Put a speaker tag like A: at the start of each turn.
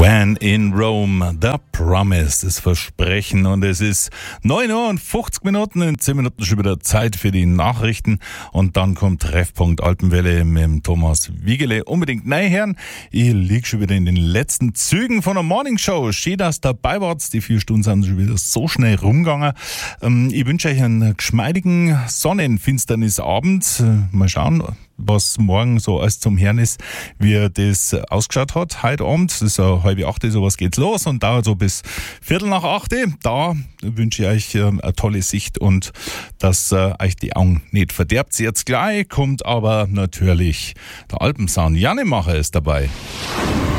A: When in Rome, The Promise, das Versprechen. Und es ist 9 Uhr und 50 Minuten, in 10 Minuten schon wieder Zeit für die Nachrichten. Und dann kommt Treffpunkt Alpenwelle mit dem Thomas Wiegele. Unbedingt reinhören. Ich liege schon wieder in den letzten Zügen von der Morning Show. Schön, dass ihr dabei wart. Die 4 Stunden sind schon wieder so schnell rumgegangen. Ich wünsche euch einen geschmeidigen Sonnenfinsternisabend. Mal schauen, was morgen so alles zum Hören ist, wie das ausgeschaut hat heute Abend. Das ist 7:30, sowas geht's los und dauert so bis 7:45. Da wünsche ich euch eine tolle Sicht und dass euch die Augen nicht verderbt. Jetzt gleich kommt aber natürlich der Alpensound. Jannemacher ist dabei.